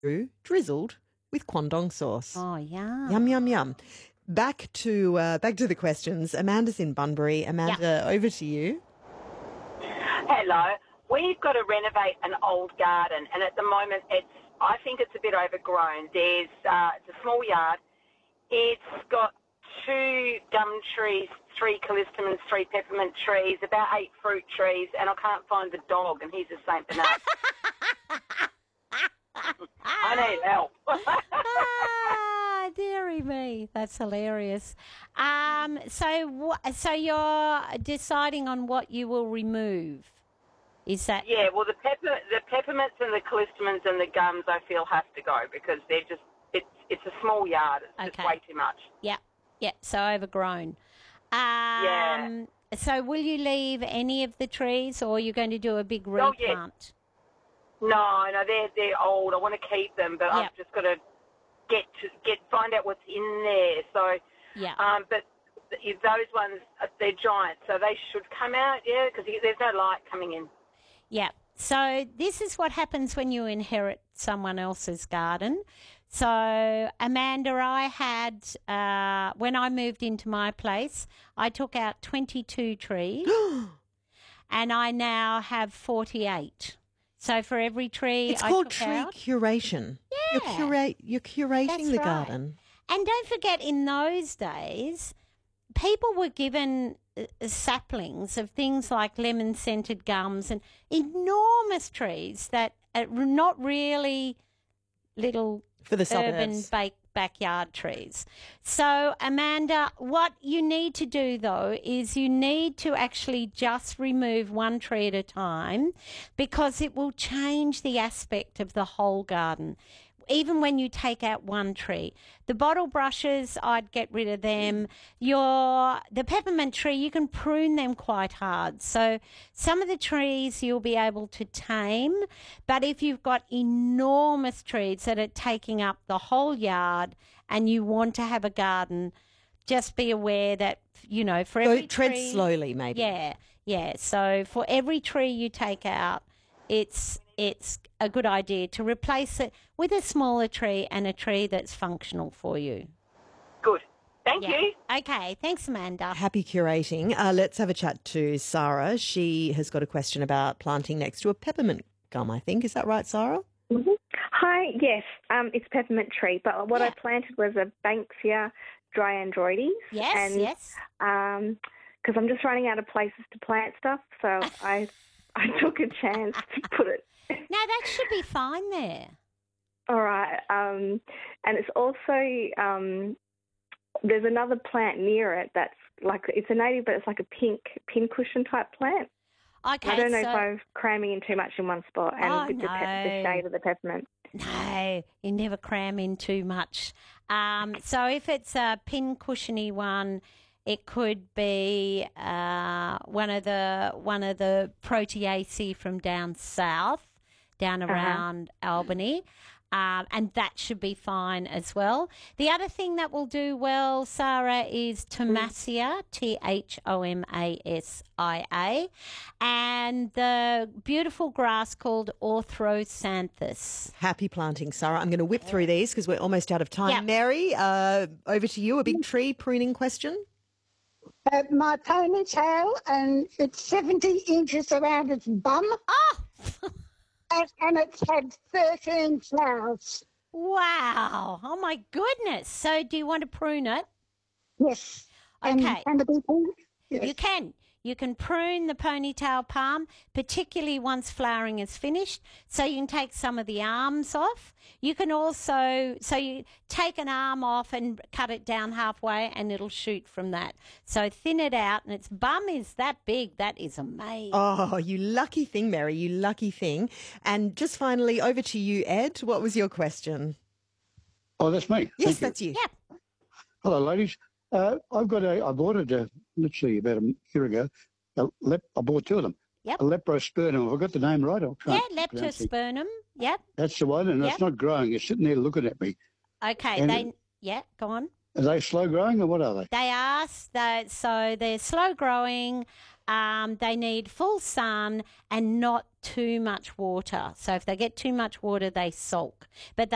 drizzled with Kwandong sauce. Oh, yeah. Yum, yum, yum. Back to the questions. Amanda's in Bunbury. Amanda, over to you. Hello. We've got to renovate an old garden, and at the moment, I think it's a bit overgrown. It's a small yard. It's got 2 gum trees, 3 callistemons, 3 peppermint trees, about 8 fruit trees, and I can't find the dog, and he's a Saint Bernard. I need help. Dearie me, that's hilarious. So you're deciding on what you will remove. Is that? Yeah, well, the peppermints and the callistemons and the gums, I feel, have to go because they're just, it's a small yard. It's just way too much. Yeah, so overgrown. Yeah. So will you leave any of the trees, or are you going to do a big replant? No, they're old. I want to keep them, but I've just got to find out what's in there. So, but those ones, they're giant, so they should come out, because there's no light coming in. Yeah. So this is what happens when you inherit someone else's garden. So, Amanda, I had, when I moved into my place, I took out 22 trees and I now have 48. So for every tree it's I called took tree out, curation. Yeah. You're curating That's the right. garden. And don't forget, in those days, people were given saplings of things like lemon-scented gums and enormous trees that are not really little For the urban suburbs. backyard trees. So, Amanda, what you need to do, though, is you need to actually just remove one tree at a time because it will change the aspect of the whole garden. Even when you take out one tree, the bottle brushes, I'd get rid of them. The peppermint tree, you can prune them quite hard. So some of the trees you'll be able to tame, but if you've got enormous trees that are taking up the whole yard and you want to have a garden, just be aware that, for every tread tree, slowly, maybe. Yeah. So for every tree you take out, it's a good idea to replace it with a smaller tree and a tree that's functional for you. Good. Thank you. Okay. Thanks, Amanda. Happy curating. Let's have a chat to Sarah. She has got a question about planting next to a peppermint gum, I think. Is that right, Sarah? Mm-hmm. Hi, yes. It's peppermint tree, but what I planted was a Banksia dryandroides. Yes. Because I'm just running out of places to plant stuff, so I took a chance to put it. No, that should be fine there. All right. And it's also, there's another plant near it that's like, it's a native, but it's like a pink pincushion type plant. Okay. I don't know if I'm cramming in too much in one spot and with no. the shade of the peppermint. No, you never cram in too much. So if it's a pincushiony one, it could be one of the Proteaceae from down south, down around Albany, and that should be fine as well. The other thing that will do well, Sarah, is Thomasia, Thomasia, and the beautiful grass called Orthrosanthus. Happy planting, Sarah. I'm going to whip through these because we're almost out of time. Yep. Mary, over to you. A big tree pruning question. My ponytail, and it's 70 inches around its bum. Oh! and it's had 13 flowers. Wow. Oh, my goodness. So do you want to prune it? Yes. Okay. And the big one? Yes. You can. You can prune the ponytail palm, particularly once flowering is finished, so you can take some of the arms off. You can also, so you take an arm off and cut it down halfway and it'll shoot from that. So thin it out, and its bum is that big. That is amazing. Oh, you lucky thing, Mary, you lucky thing. And just finally, over to you, Ed. What was your question? Oh, that's me. Yes, Thank you. that's you. Yeah. Hello, ladies. I bought it literally about a year ago. I bought 2 of them. Yep. A leprospermum. Have I got the name right? I'll try Yeah, and pronounce it. leptospermum. Yep. That's the one, and Yep. it's not growing. It's sitting there looking at me. Okay. And Go on. Are they slow growing, or what are they? They are, so they're slow growing. They need full sun and not too much water. So if they get too much water, they sulk. But